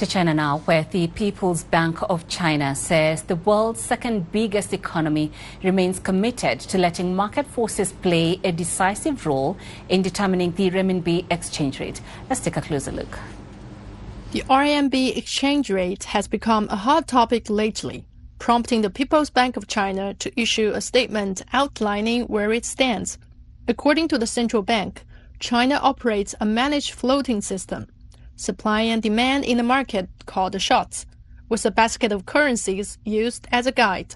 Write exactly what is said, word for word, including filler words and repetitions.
To China now, where the People's Bank of China says the world's second biggest economy remains committed to letting market forces play a decisive role in determining the renminbi exchange rate. Let's take a closer look. The R M B exchange rate has become a hot topic lately, prompting the People's Bank of China to issue a statement outlining where it stands. According to the central bank, China operates a managed floating system. Supply and demand in the market called the shots, with a basket of currencies used as a guide.